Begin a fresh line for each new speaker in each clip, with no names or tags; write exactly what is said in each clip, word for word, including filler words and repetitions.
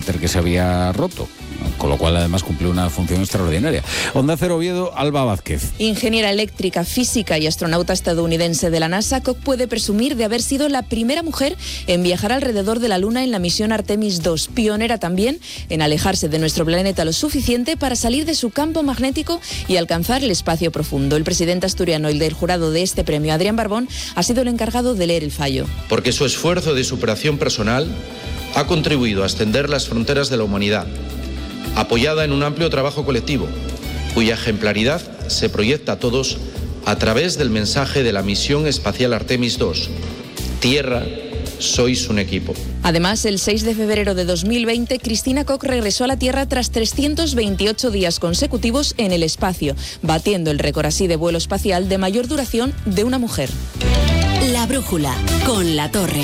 parecer que se había roto, con lo cual además cumplió una función extraordinaria. Onda Cero Oviedo, Alba Vázquez.
Ingeniera eléctrica, física y astronauta estadounidense de la NASA, Koch puede presumir de haber sido la primera mujer en viajar alrededor de la Luna en la misión Artemis dos, pionera también en alejarse de nuestro planeta lo suficiente para salir de su campo magnético y alcanzar el espacio profundo. El presidente asturiano y del jurado de este premio, Adrián Barbón, ha sido el encargado de leer el fallo.
Porque su esfuerzo de superación personal ha contribuido a extender las fronteras de la humanidad, apoyada en un amplio trabajo colectivo, cuya ejemplaridad se proyecta a todos a través del mensaje de la misión espacial Artemis dos. Tierra, sois un equipo.
Además, el seis de febrero de dos mil veinte, Cristina Koch regresó a la Tierra tras trescientos veintiocho días consecutivos en el espacio, batiendo el récord así de vuelo espacial de mayor duración de una mujer.
La brújula, con La Torre.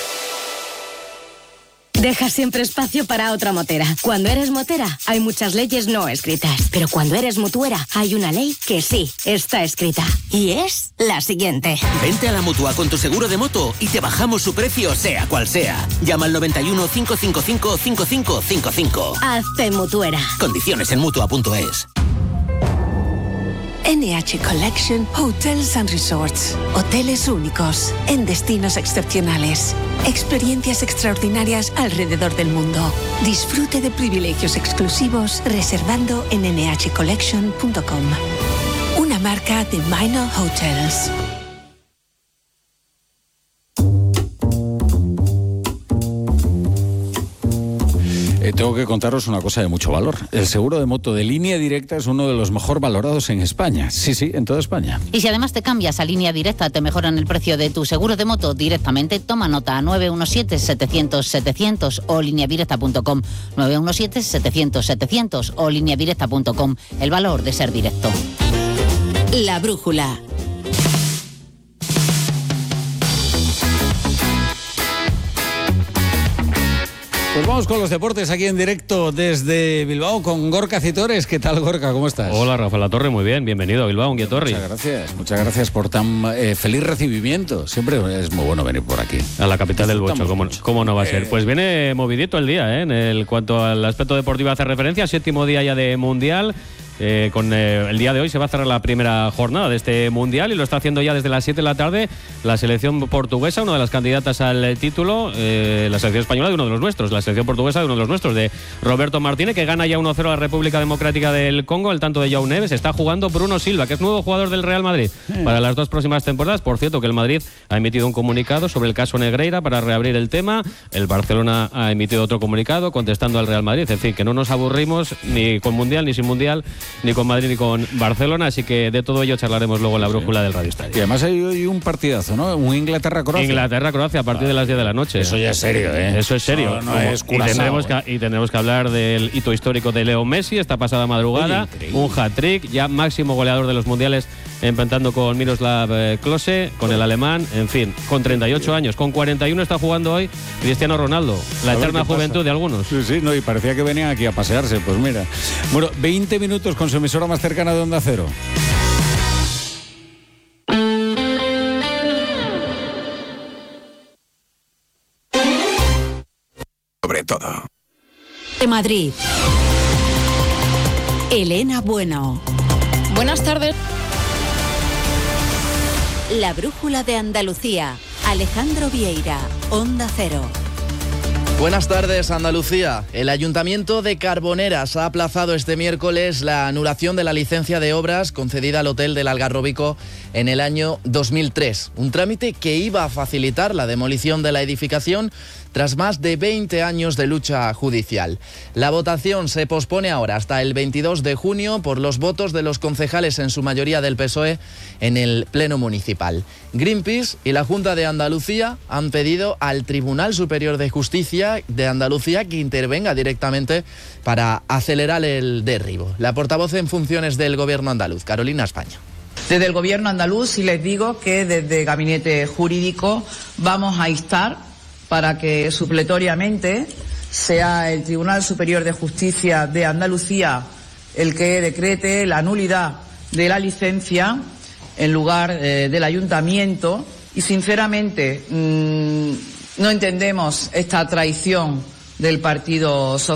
Deja siempre espacio para otra motera. Cuando eres motera, hay muchas leyes no escritas. Pero cuando eres mutuera, hay una ley que sí está escrita. Y es la siguiente.
Vente a la Mutua con tu seguro de moto y te bajamos su precio, sea cual sea. Llama al noventa y uno, cinco cinco cinco, cinco cinco cinco cinco.
Hazte mutuera.
Condiciones en mutua punto es.
N H Collection Hotels and Resorts. Hoteles únicos, en destinos excepcionales. Experiencias extraordinarias alrededor del mundo. Disfrute de privilegios exclusivos reservando en N H collection punto com. Una marca de Minor Hotels.
Eh, tengo que contaros una cosa de mucho valor. El seguro de moto de Línea Directa es uno de los mejor valorados en España. Sí, sí, en toda España.
Y si además te cambias a Línea Directa, te mejoran el precio de tu seguro de moto directamente. Toma nota: nueve uno siete, setecientos, setecientos o línea directa punto com. nueve uno siete, setecientos, setecientos o línea directa punto com. El valor de ser directo.
La brújula.
Pues vamos con los deportes aquí en directo desde Bilbao con Gorka Citores. ¿Qué tal, Gorka? ¿Cómo estás?
Hola, Rafael La Torre, muy bien. Bienvenido a Bilbao, Onguietorri.
Muchas gracias. Muchas gracias por tan eh, feliz recibimiento. Siempre es muy bueno venir por aquí.
A la capital del Bocho, ¿cómo, ¿cómo no va a ser? Eh... Pues viene movidito el día, ¿eh? En el cuanto al aspecto deportivo hace referencia, séptimo día ya de Mundial. Eh, con eh, el día de hoy se va a cerrar la primera jornada de este Mundial y lo está haciendo ya desde las siete de la tarde la selección portuguesa, una de las candidatas al título, eh, la selección española de uno de los nuestros, la selección portuguesa de uno de los nuestros, de Roberto Martínez, que gana ya uno cero a la República Democrática del Congo. El tanto de João Neves. Está jugando Bruno Silva, que es nuevo jugador del Real Madrid eh. para las dos próximas temporadas. Por cierto, que el Madrid ha emitido un comunicado sobre el caso Negreira para reabrir el tema. El Barcelona ha emitido otro comunicado contestando al Real Madrid. Es decir, que no nos aburrimos ni con Mundial, ni sin Mundial, ni con Madrid ni con Barcelona, así que de todo ello charlaremos luego en la brújula sí. del Radio Estadio.
Y además hay hoy un partidazo, ¿no? Un Inglaterra-Croacia.
Inglaterra-Croacia a partir ah, de las diez de la noche.
Eso ya es serio, ¿eh?
Eso es serio.
No, no es
curasao, y, tendremos
¿eh?
que, y tendremos que hablar del hito histórico de Leo Messi esta pasada madrugada. Oye, un hat-trick, ya máximo goleador de los mundiales, empatando con Miroslav eh, Klose, con el alemán, en fin, con treinta y ocho años. Con cuarenta y uno está jugando hoy Cristiano Ronaldo, la eterna juventud de algunos.
Sí, sí, no, y parecía que venían aquí a pasearse, pues mira. Bueno, veinte minutos con su emisora más cercana de Onda Cero.
Sobre todo.
De Madrid. Elena Bueno.
Buenas tardes.
La brújula de Andalucía. Alejandro Vieira, Onda Cero.
Buenas tardes, Andalucía. El Ayuntamiento de Carboneras ha aplazado este miércoles la anulación de la licencia de obras concedida al Hotel del Algarrobico en el año dos mil tres. Un trámite que iba a facilitar la demolición de la edificación tras más de veinte años de lucha judicial. La votación se pospone ahora hasta el veintidós de junio por los votos de los concejales, en su mayoría del P S O E, en el Pleno Municipal. Greenpeace y la Junta de Andalucía han pedido al Tribunal Superior de Justicia de Andalucía que intervenga directamente para acelerar el derribo. La portavoz en funciones del Gobierno andaluz, Carolina España.
Desde el Gobierno andaluz, sí les digo que desde el Gabinete Jurídico vamos a instar para que supletoriamente sea el Tribunal Superior de Justicia de Andalucía el que decrete la nulidad de la licencia en lugar eh, del Ayuntamiento. Y sinceramente mmm, no entendemos esta traición del Partido Socialista.